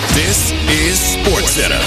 This is SportsCenter.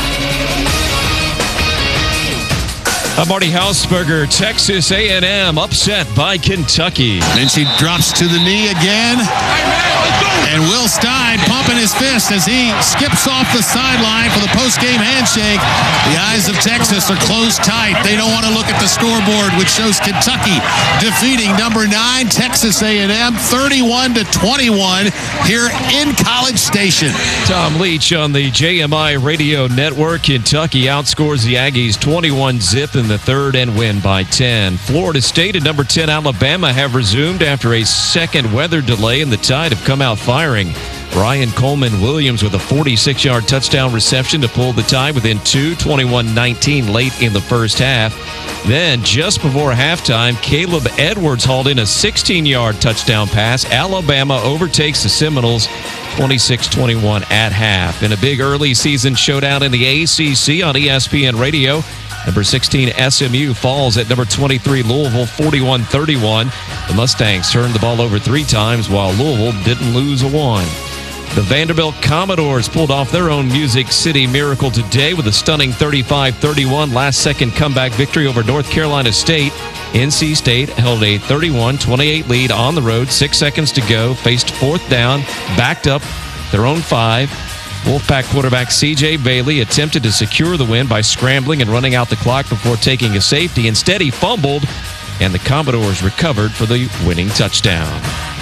I'm Marty Hausberger. Texas A&M upset by Kentucky. Then she drops to the knee again. And Will Stein pumping his fist as he skips off the sideline for the post-game handshake. The eyes of Texas are closed tight. They don't want to look at the scoreboard, which shows Kentucky defeating number 9 Texas A&M 31-21 here in College Station. Tom Leach on the JMI Radio Network. Kentucky outscores the Aggies 21-zip in the third and win by 10. Florida State and number 10 Alabama have resumed after a second weather delay, and the Tide have come out firing. Ryan Coleman-Williams with a 46-yard touchdown reception to pull the Tide within 2, 21-19 late in the first half. Then, just before halftime, Caleb Edwards hauled in a 16-yard touchdown pass. Alabama overtakes the Seminoles 26-21 at half. In a big early season showdown in the ACC on ESPN Radio, number 16 SMU falls at number 23 Louisville 41-31. The Mustangs turned the ball over 3 times while Louisville didn't lose a one. The Vanderbilt Commodores pulled off their own Music City miracle today with a stunning 35-31 last-second comeback victory over North Carolina State. NC State held a 31-28 lead on the road, 6 seconds to go, faced fourth down, backed up their own 5. Wolfpack quarterback C.J. Bailey attempted to secure the win by scrambling and running out the clock before taking a safety. Instead, he fumbled, and the Commodores recovered for the winning touchdown.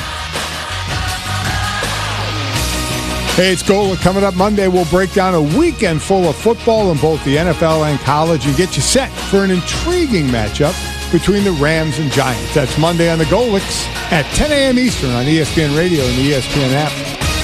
Hey, it's Gola. Coming up Monday, we'll break down a weekend full of football in both the NFL and college and get you set for an intriguing matchup between the Rams and Giants. That's Monday on the Golix at 10 a.m. Eastern on ESPN Radio and the ESPN app.